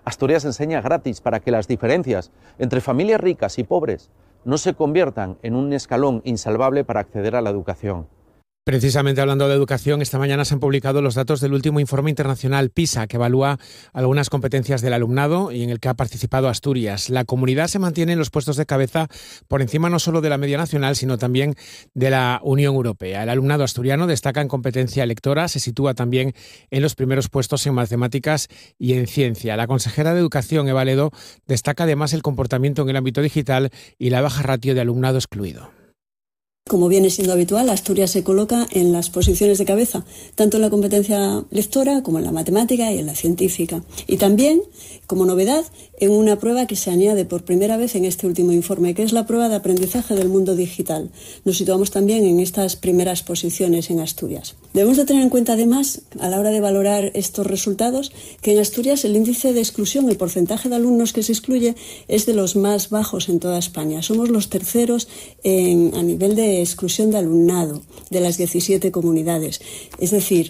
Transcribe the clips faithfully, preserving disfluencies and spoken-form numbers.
Asturias enseña gratis para que las diferencias entre familias ricas y pobres no se conviertan en un escalón insalvable para acceder a la educación. Precisamente hablando de educación, esta mañana se han publicado los datos del último informe internacional PISA, que evalúa algunas competencias del alumnado y en el que ha participado Asturias. La comunidad se mantiene en los puestos de cabeza por encima no solo de la media nacional, sino también de la Unión Europea. El alumnado asturiano destaca en competencia lectora, se sitúa también en los primeros puestos en matemáticas y en ciencia. La consejera de Educación, Eva Ledo, destaca además el comportamiento en el ámbito digital y la baja ratio de alumnado excluido. Como viene siendo habitual, Asturias se coloca en las posiciones de cabeza, tanto en la competencia lectora como en la matemática y en la científica. Y también, como novedad, en una prueba que se añade por primera vez en este último informe, que es la prueba de aprendizaje del mundo digital. Nos situamos también en estas primeras posiciones en Asturias. Debemos de tener en cuenta además, a la hora de valorar estos resultados, que en Asturias el índice de exclusión, el porcentaje de alumnos que se excluye, es de los más bajos en toda España. Somos los terceros en, a nivel de exclusión de alumnado de las diecisiete comunidades. Es decir,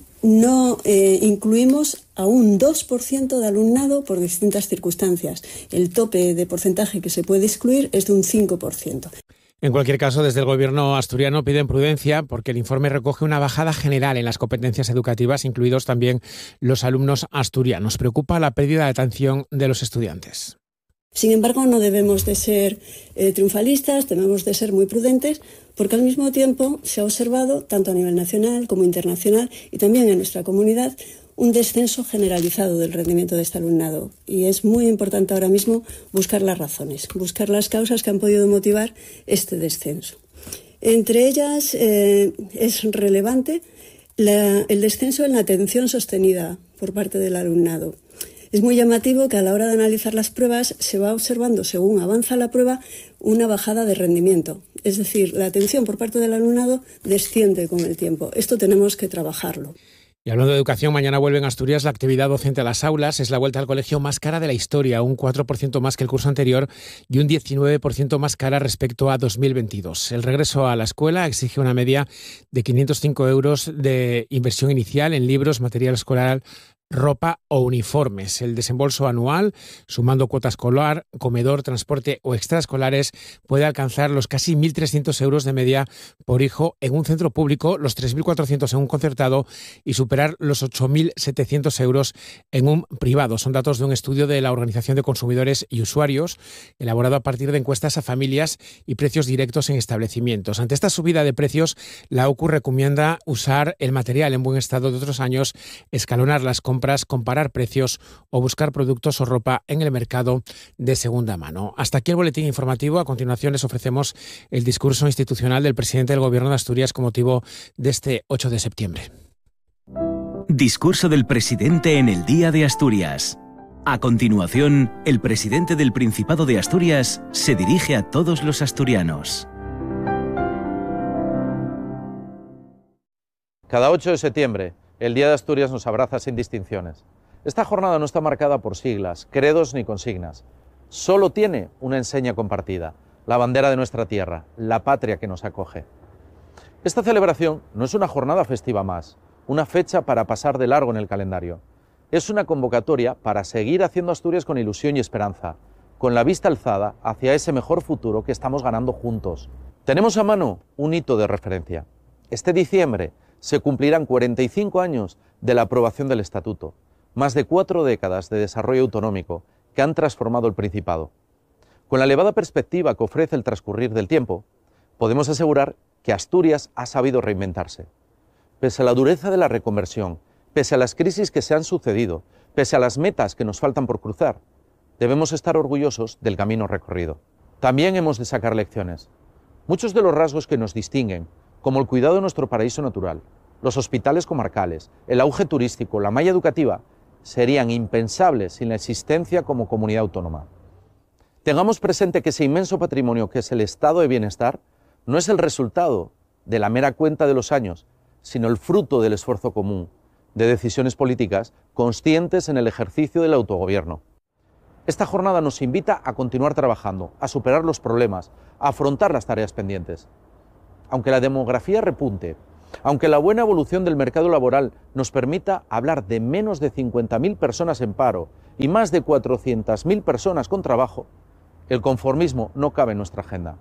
no eh, incluimos a un dos por ciento de alumnado por distintas circunstancias. El tope de porcentaje que se puede excluir es de un cinco por ciento. En cualquier caso, desde el gobierno asturiano piden prudencia porque el informe recoge una bajada general en las competencias educativas, incluidos también los alumnos asturianos. Preocupa la pérdida de atención de los estudiantes. Sin embargo, no debemos de ser eh, triunfalistas, debemos de ser muy prudentes, porque al mismo tiempo se ha observado, tanto a nivel nacional como internacional y también en nuestra comunidad, un descenso generalizado del rendimiento de este alumnado. Y es muy importante ahora mismo buscar las razones, buscar las causas que han podido motivar este descenso. Entre ellas eh, es relevante la, el descenso en la atención sostenida por parte del alumnado. Es muy llamativo que a la hora de analizar las pruebas se va observando, según avanza la prueba, una bajada de rendimiento. Es decir, la atención por parte del alumnado desciende con el tiempo. Esto tenemos que trabajarlo. Y hablando de educación, mañana vuelve en Asturias la actividad docente a las aulas. Es la vuelta al colegio más cara de la historia, un cuatro por ciento más que el curso anterior y un diecinueve por ciento más cara respecto a dos mil veintidós. El regreso a la escuela exige una media de quinientos cinco euros de inversión inicial en libros, material escolar, ropa o uniformes. El desembolso anual, sumando cuota escolar, comedor, transporte o extraescolares, puede alcanzar los casi mil trescientos euros de media por hijo en un centro público, los tres mil cuatrocientos en un concertado y superar los ocho mil setecientos euros en un privado. Son datos de un estudio de la Organización de Consumidores y Usuarios, elaborado a partir de encuestas a familias y precios directos en establecimientos. Ante esta subida de precios, la O C U recomienda usar el material en buen estado de otros años, escalonar las compras, comparar precios o buscar productos o ropa en el mercado de segunda mano. Hasta aquí el boletín informativo. A continuación les ofrecemos el discurso institucional del presidente del Gobierno de Asturias con motivo de este ocho de septiembre. Discurso del presidente en el Día de Asturias. A continuación, el presidente del Principado de Asturias se dirige a todos los asturianos. Cada ocho de septiembre, el Día de Asturias nos abraza sin distinciones. Esta jornada no está marcada por siglas, credos ni consignas. Solo tiene una enseña compartida, la bandera de nuestra tierra, la patria que nos acoge. Esta celebración no es una jornada festiva más, una fecha para pasar de largo en el calendario. Es una convocatoria para seguir haciendo Asturias con ilusión y esperanza, con la vista alzada hacia ese mejor futuro que estamos ganando juntos. Tenemos a mano un hito de referencia. Este diciembre se cumplirán cuarenta y cinco años de la aprobación del Estatuto, más de cuatro décadas de desarrollo autonómico que han transformado el Principado. Con la elevada perspectiva que ofrece el transcurrir del tiempo, podemos asegurar que Asturias ha sabido reinventarse. Pese a la dureza de la reconversión, pese a las crisis que se han sucedido, pese a las metas que nos faltan por cruzar, debemos estar orgullosos del camino recorrido. También hemos de sacar lecciones. Muchos de los rasgos que nos distinguen, como el cuidado de nuestro paraíso natural, los hospitales comarcales, el auge turístico, la malla educativa, serían impensables sin la existencia como comunidad autónoma. Tengamos presente que ese inmenso patrimonio que es el estado de bienestar no es el resultado de la mera cuenta de los años, sino el fruto del esfuerzo común, de decisiones políticas conscientes en el ejercicio del autogobierno. Esta jornada nos invita a continuar trabajando, a superar los problemas, a afrontar las tareas pendientes. Aunque la demografía repunte, aunque la buena evolución del mercado laboral nos permita hablar de menos de cincuenta mil personas en paro y más de cuatrocientas mil personas con trabajo, el conformismo no cabe en nuestra agenda.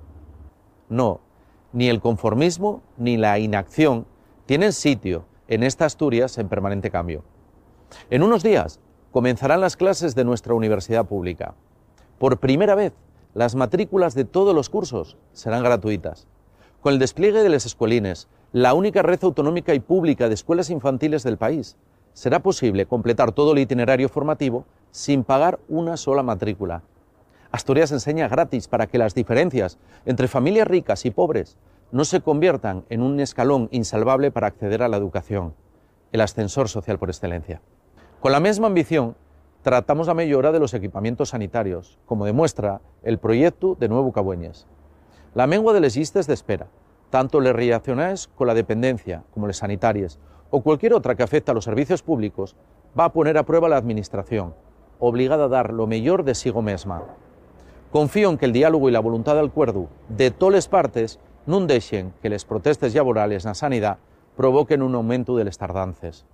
No, ni el conformismo ni la inacción tienen sitio en esta Asturias en permanente cambio. En unos días comenzarán las clases de nuestra universidad pública. Por primera vez, las matrículas de todos los cursos serán gratuitas. Con el despliegue de las escuelines, la única red autonómica y pública de escuelas infantiles del país, será posible completar todo el itinerario formativo sin pagar una sola matrícula. Asturias enseña gratis para que las diferencias entre familias ricas y pobres no se conviertan en un escalón insalvable para acceder a la educación, el ascensor social por excelencia. Con la misma ambición, tratamos la mejora de los equipamientos sanitarios, como demuestra el proyecto de Nuevo Cabueñes. La mengua de les llistes d'espera, tanto les relacionadas con la dependencia como les sanitarias, o cualquier otra que afecta a los servicios públicos, va a poner a prueba la Administración, obligada a dar lo mejor de sigo mesma. Confío en que el diálogo y la voluntad del acuerdo de todas las partes non deixen que les protestes laborales na sanidad provoquen un aumento de les tardances.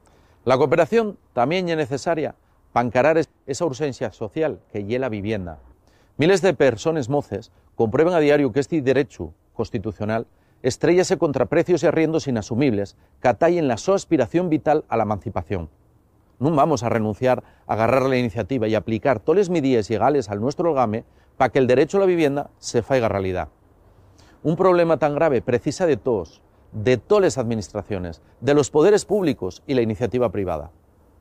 La cooperación también es necesaria para encarar esa urgencia social que lle la vivienda. Miles de personas moces comprueban a diario que este derecho constitucional estrellase contra precios y arriendos inasumibles que atallen la su aspiración vital a la emancipación. No vamos a renunciar a agarrar la iniciativa y aplicar todas las medidas legales al nuestro holgame para que el derecho a la vivienda se faiga realidad. Un problema tan grave precisa de todos, de todas las administraciones, de los poderes públicos y la iniciativa privada.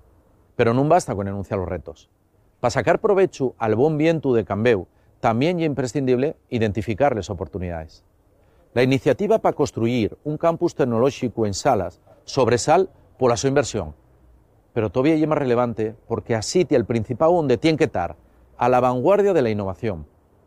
Pero no basta con enunciar los retos. Para sacar provecho al buen viento de cambeu, también es imprescindible identificar las oportunidades. La iniciativa para construir un campus tecnológico en Salas sobresal por la su inversión, pero todavía es más relevante porque asitia el Principado donde tiene que estar, a la vanguardia de la innovación.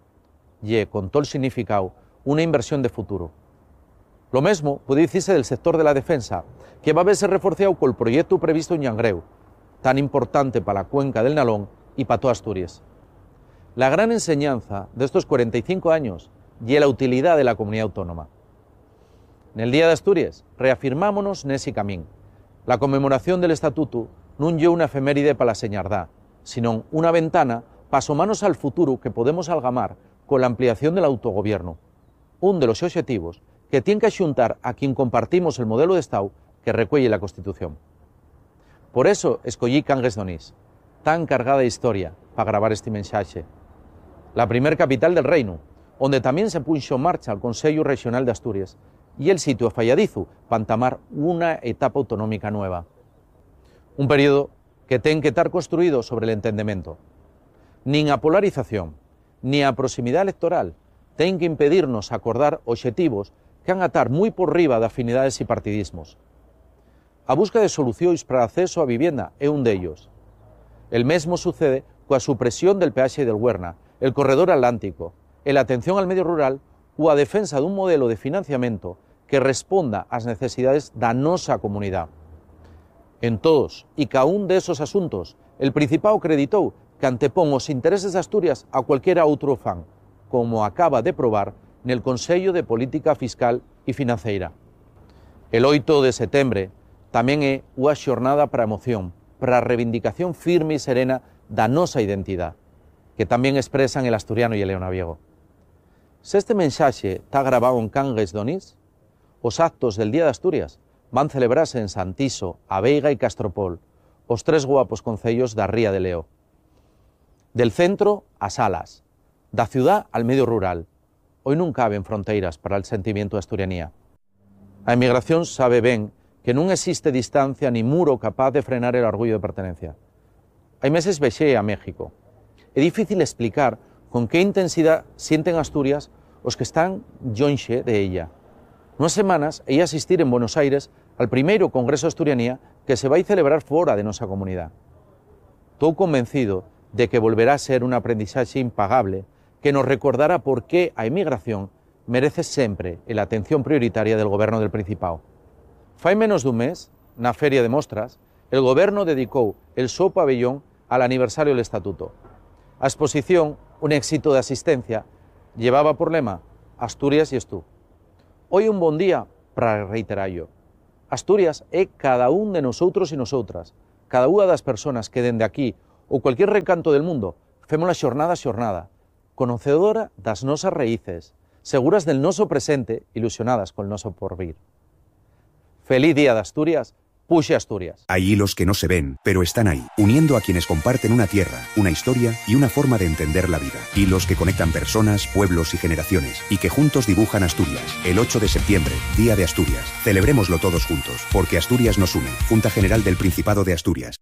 Y, con todo el significado, una inversión de futuro. Lo mismo puede decirse del sector de la defensa, que va a verse reforzado con el proyecto previsto en Llangreu, tan importante para la cuenca del Nalón y para toda Asturias. La gran enseñanza de estos cuarenta y cinco años y la utilidad de la comunidad autónoma. En el Día de Asturias reafirmámonos nese camín. La conmemoración del Estatuto non lle una efeméride para la señardá, sino una ventana para asomarnos al futuro que podemos algamar con la ampliación del autogobierno, un de los objetivos que tiene que axuntar a quien compartimos el modelo de Estado que recuelle la Constitución. Por eso escollí Cangues d'Onís, tan cargada de historia, para grabar este mensaje. La primer capital del reino, donde también se puso en marcha el Consejo Regional de Asturias y el sitio falladizo para entamar una etapa autonómica nueva. Un periodo que tiene que estar construido sobre el entendimiento. Ni a polarización, ni a proximidad electoral, tienen que impedirnos acordar objetivos que han a estar muy por riba de afinidades y partidismos. A busca de soluciones para acceso a vivienda es un de ellos. El mismo sucede con la supresión del peaje del Huerna, el corredor atlántico, la atención al medio rural o a defensa de un modelo de financiamiento que responda a las necesidades da nosa comunidad. En todos y cada uno de esos asuntos, el Principado acreditó que antepón los intereses de Asturias a cualquiera otro afán, como acaba de probar en el Consejo de Política Fiscal y Financiera. El oito de setembro también é unha xornada para a emoción, para a reivindicación firme e serena da nosa identidade, que tamén expresan el asturiano e el leonaviego. Se este mensaxe está grabado en Cangues d'Onís, os actos del Día de Asturias van celebrarse en Santiso, A Veiga e Castropol, os tres guapos concellos da Ría de Leo. Del centro a Salas, da ciudad al medio rural. Hoy non caben fronteiras para el sentimiento de asturianía. A emigración sabe ben que non existe distancia ni muro capaz de frenar el orgullo de pertenencia. Hai meses vexei a México. É difícil explicar con qué intensidad sienten Asturias os que están lonxe de ella. Nuas semanas hei asistir en Buenos Aires al primeiro Congreso de Asturianía que se vai celebrar fora de nosa comunidade. Estou convencido de que volverá a ser un aprendizaxe impagable que nos recordará por qué a emigración merece sempre a atención prioritaria del Goberno del Principado. Fai menos dun mes, na Feria de Mostras, el Goberno dedicou el seu pabellón al aniversario del Estatuto. A exposición, un éxito de asistencia, llevaba por lema Asturias y es tú. Hoy un bon día para reiterarlo. Asturias é cada un de nosotros y nosotras, cada unha das personas que dende aquí ou cualquier recanto del mundo, fémola xornada a xornada, conocedora das nosas raíces, seguras del noso presente, ilusionadas col noso porvir. Feliz Día de Asturias, Puxe Asturias. Hay hilos que no se ven, pero están ahí, uniendo a quienes comparten una tierra, una historia y una forma de entender la vida. Hilos que conectan personas, pueblos y generaciones, y que juntos dibujan Asturias. El ocho de septiembre, Día de Asturias. Celebrémoslo todos juntos, porque Asturias nos une. Junta General del Principado de Asturias.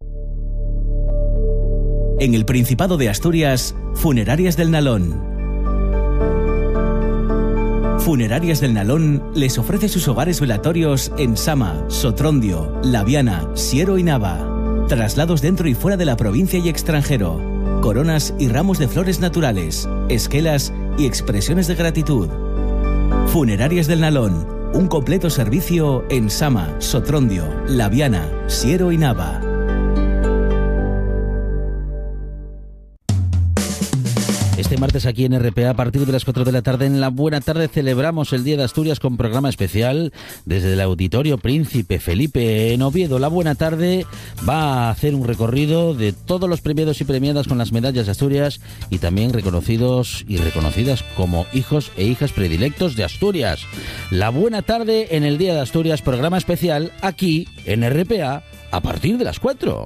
En el Principado de Asturias, Funerarias del Nalón. Funerarias del Nalón les ofrece sus hogares velatorios en Sama, Sotrondio, Laviana, Siero y Nava. Traslados dentro y fuera de la provincia y extranjero. Coronas y ramos de flores naturales, esquelas y expresiones de gratitud. Funerarias del Nalón, un completo servicio en Sama, Sotrondio, Laviana, Siero y Nava. Este martes aquí en R P A, a partir de las cuatro de la tarde, en la Buena Tarde, celebramos el Día de Asturias con programa especial desde el Auditorio Príncipe Felipe en Oviedo. La Buena Tarde va a hacer un recorrido de todos los premiados y premiadas con las medallas de Asturias y también reconocidos y reconocidas como hijos e hijas predilectos de Asturias. La Buena Tarde en el Día de Asturias, programa especial aquí en R P A a partir de las cuatro.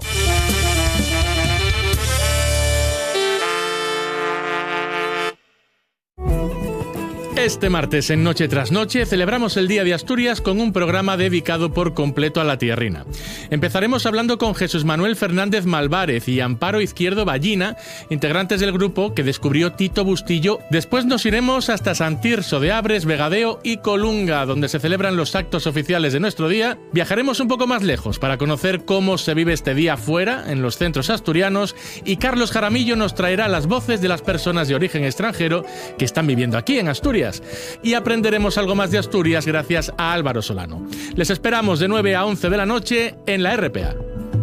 Este martes, en Noche tras Noche, celebramos el Día de Asturias con un programa dedicado por completo a la tierrina. Empezaremos hablando con Jesús Manuel Fernández Malvárez y Amparo Izquierdo Ballina, integrantes del grupo que descubrió Tito Bustillo. Después nos iremos hasta San Tirso de Abres, Vegadeo y Colunga, donde se celebran los actos oficiales de nuestro día. Viajaremos un poco más lejos para conocer cómo se vive este día fuera, en los centros asturianos, y Carlos Jaramillo nos traerá las voces de las personas de origen extranjero que están viviendo aquí en Asturias. Y aprenderemos algo más de Asturias gracias a Álvaro Solano. Les esperamos de nueve a once de la noche en la R P A.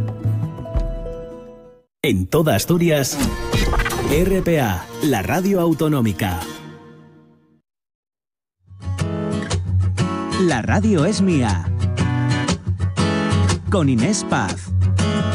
En toda Asturias, R P A, la radio autonómica. La radio es mía. Con Inés Paz.